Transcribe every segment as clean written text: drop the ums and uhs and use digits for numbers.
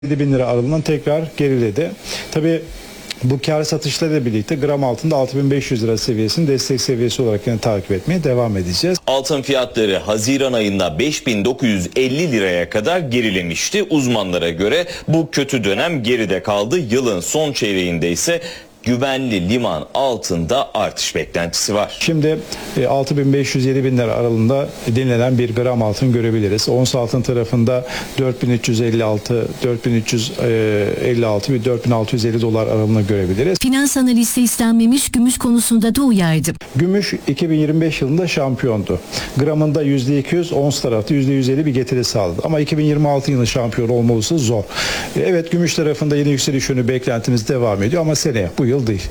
7.000 lira aralığından tekrar geriledi. Tabii bu kar satışlarıyla birlikte gram altında 6.500 lira seviyesini destek seviyesi olarak yine takip etmeye devam edeceğiz. Altın fiyatları Haziran ayında 5.950 liraya kadar gerilemişti. Uzmanlara göre bu kötü dönem geride kaldı. Yılın son çeyreğinde ise güvenli liman altında artış beklentisi var. Şimdi 6.500-7.000 lira aralığında dinlenen bir gram altın görebiliriz. Ons altın tarafında 4.356, 4.356 ve 4.650 dolar aralığında görebiliriz. Finans analisti istenmemiş gümüş konusunda da uyardı. Gümüş 2025 yılında şampiyondu. Gramında %200, ons tarafta %150 bir getiri sağladı. Ama 2026 yılında şampiyon olması zor. Evet, gümüş tarafında yeni yükseliş yönü beklentimiz devam ediyor ama seneye, bu yıl değil.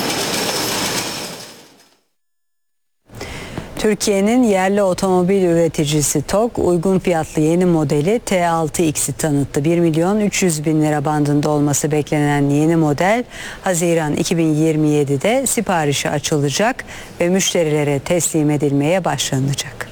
Türkiye'nin yerli otomobil üreticisi TOG uygun fiyatlı yeni modeli T6X'i tanıttı. 1.300.000 lira bandında olması beklenen yeni model Haziran 2027'de siparişi açılacak ve müşterilere teslim edilmeye başlanacak.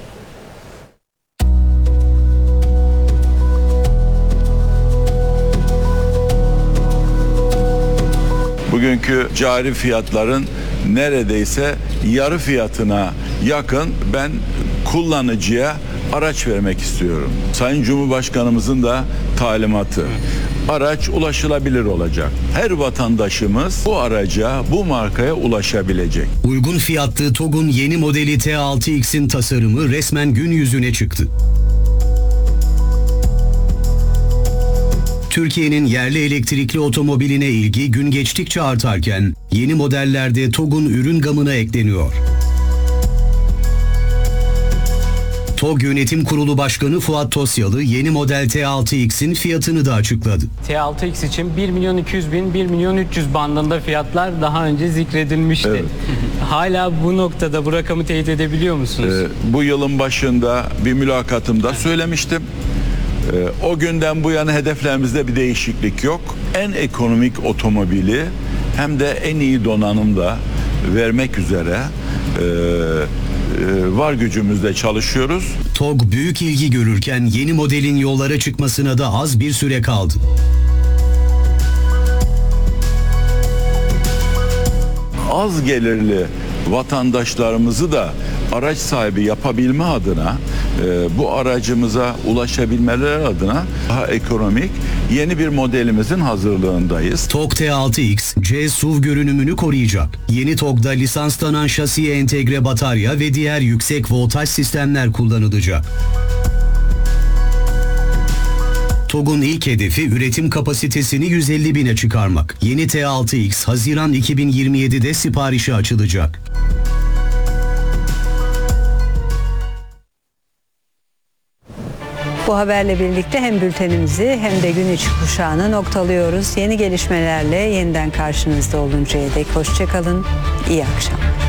Bugünkü cari fiyatların neredeyse yarı fiyatına yakın ben kullanıcıya araç vermek istiyorum. Sayın Cumhurbaşkanımızın da talimatı. Araç ulaşılabilir olacak. Her vatandaşımız bu araca, bu markaya ulaşabilecek. Uygun fiyatlı TOG'un yeni modeli T6X'in tasarımı resmen gün yüzüne çıktı. Türkiye'nin yerli elektrikli otomobiline ilgi gün geçtikçe artarken yeni modellerde TOG'un ürün gamına ekleniyor. TOG Yönetim Kurulu Başkanı Fuat Tosyalı yeni model T6X'in fiyatını da açıkladı. T6X için 1.200.000, 1.300.000 bandında fiyatlar daha önce zikredilmişti. Evet. Hala bu noktada bu rakamı teyit edebiliyor musunuz? Bu yılın başında bir mülakatımda söylemiştim. O günden bu yana hedeflerimizde bir değişiklik yok. En ekonomik otomobili hem de en iyi donanımla vermek üzere var gücümüzle çalışıyoruz. TOG büyük ilgi görürken yeni modelin yollara çıkmasına da az bir süre kaldı. Az gelirli vatandaşlarımızı da araç sahibi yapabilme adına bu aracımıza ulaşabilmeleri adına daha ekonomik yeni bir modelimizin hazırlığındayız. TOG T6X, C SUV görünümünü koruyacak. Yeni TOG'da lisanslanan şasiye entegre batarya ve diğer yüksek voltaj sistemler kullanılacak. TOG'un ilk hedefi üretim kapasitesini 150.000'e çıkarmak. Yeni T6X Haziran 2027'de siparişi açılacak. Bu haberle birlikte hem bültenimizi hem de gün içi kuşağını noktalıyoruz. Yeni gelişmelerle yeniden karşınızda oluncaya dek hoşça kalın, iyi akşamlar.